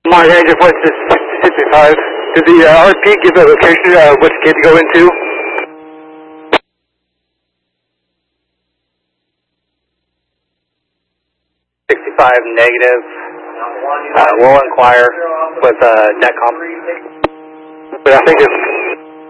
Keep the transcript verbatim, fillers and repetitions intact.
Mark Ranger, voice is sixty-five. Did the uh, R P give a location uh, which gate to go into? sixty-five negative. Uh, we'll inquire with uh, NetCom. But I think it's